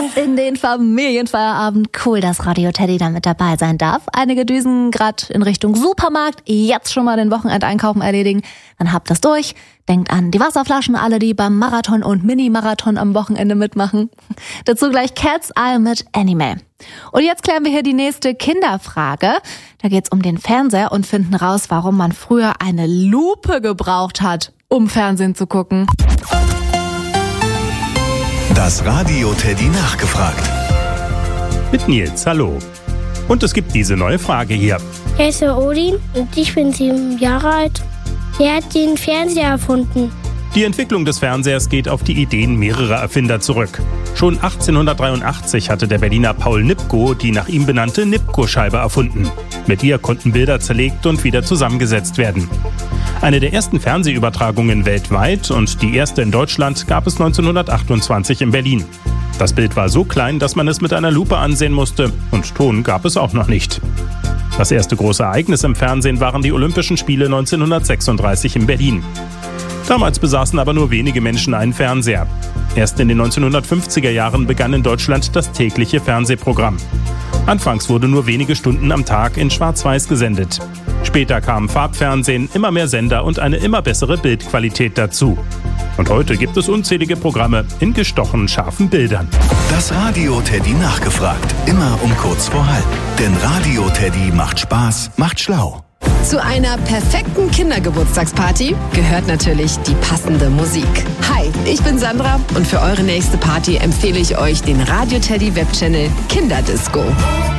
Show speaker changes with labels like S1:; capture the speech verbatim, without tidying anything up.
S1: in den Familienfeierabend. Cool, dass Radio Teddy da mit dabei sein darf. Einige düsen gerade in Richtung Supermarkt. Jetzt schon mal den Wochenendeinkaufen erledigen. Dann habt das durch. Denkt an die Wasserflaschen, alle, die beim Marathon und Mini-Marathon am Wochenende mitmachen. Dazu gleich Cat's Eye mit Animal. Und jetzt klären wir hier die nächste Kinderfrage. Da geht's um den Fernseher und finden raus, warum man früher eine Lupe gebraucht hat, um Fernsehen zu gucken.
S2: Das Radio Teddy nachgefragt.
S3: Mit Nils, hallo. Und es gibt diese neue Frage hier.
S4: Ich heiße Odin und ich bin sieben Jahre alt. Wer hat den Fernseher erfunden?
S3: Die Entwicklung des Fernsehers geht auf die Ideen mehrerer Erfinder zurück. Schon achtzehnhundertdreiundachtzig hatte der Berliner Paul Nipkow die nach ihm benannte Nipkow-Scheibe erfunden. Mit ihr konnten Bilder zerlegt und wieder zusammengesetzt werden. Eine der ersten Fernsehübertragungen weltweit und die erste in Deutschland gab es neunzehnhundertachtundzwanzig in Berlin. Das Bild war so klein, dass man es mit einer Lupe ansehen musste, und Ton gab es auch noch nicht. Das erste große Ereignis im Fernsehen waren die Olympischen Spiele neunzehnhundertsechsunddreißig in Berlin. Damals besaßen aber nur wenige Menschen einen Fernseher. Erst in den neunzehnhundertfünfziger Jahren begann in Deutschland das tägliche Fernsehprogramm. Anfangs wurde nur wenige Stunden am Tag in Schwarz-Weiß gesendet. Später kamen Farbfernsehen, immer mehr Sender und eine immer bessere Bildqualität dazu. Und heute gibt es unzählige Programme in gestochen scharfen Bildern.
S2: Das Radio Teddy nachgefragt. Immer um kurz vor halb. Denn Radio Teddy macht Spaß, macht schlau.
S5: Zu einer perfekten Kindergeburtstagsparty gehört natürlich die passende Musik. Hi, ich bin Sandra und für eure nächste Party empfehle ich euch den Radio Teddy Webchannel Kinderdisco.